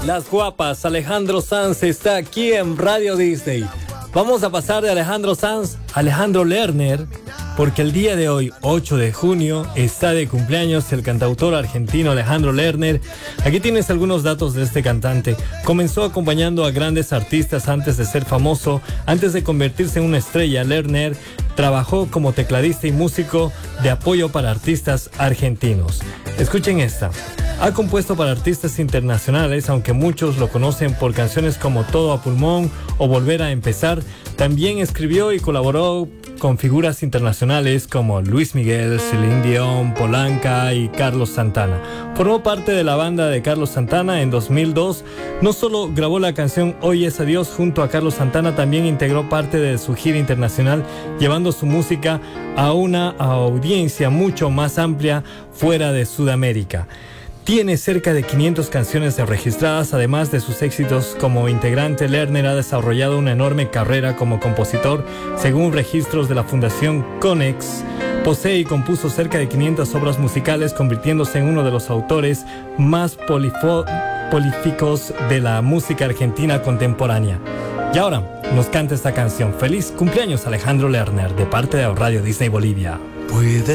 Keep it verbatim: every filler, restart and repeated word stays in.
Las guapas, Alejandro Sanz está aquí en Radio Disney. Vamos a pasar de Alejandro Sanz a Alejandro Lerner, porque el día de hoy, ocho de junio, está de cumpleaños el cantautor argentino Alejandro Lerner. Aquí tienes algunos datos de este cantante. Comenzó acompañando a grandes artistas antes de ser famoso. Antes de convertirse en una estrella, Lerner trabajó como tecladista y músico de apoyo para artistas argentinos. Escuchen esta. Ha compuesto para artistas internacionales, aunque muchos lo conocen por canciones como Todo a Pulmón o Volver a Empezar. También escribió y colaboró con figuras internacionales como Luis Miguel, Celine Dion, Polanca y Carlos Santana. Formó parte de la banda de Carlos Santana en dos mil dos. No solo grabó la canción Hoy es Adiós junto a Carlos Santana, también integró parte de su gira internacional, llevando su música a una audiencia mucho más amplia fuera de Sudamérica. Tiene cerca de quinientas canciones registradas. Además de sus éxitos como integrante, Lerner ha desarrollado una enorme carrera como compositor. Según registros de la Fundación Conex, posee y compuso cerca de quinientas obras musicales, convirtiéndose en uno de los autores más polifo- prolíficos de la música argentina contemporánea. Y ahora nos canta esta canción. Feliz cumpleaños, Alejandro Lerner, de parte de Radio Disney Bolivia. Puede